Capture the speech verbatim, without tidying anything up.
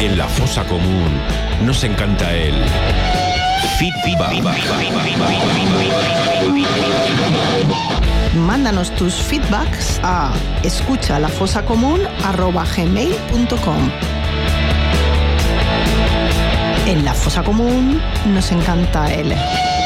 En la fosa común nos encanta el feedback. Mándanos tus feedbacks a escuchalafosacomún arroba gmail punto com. En la fosa común nos encanta el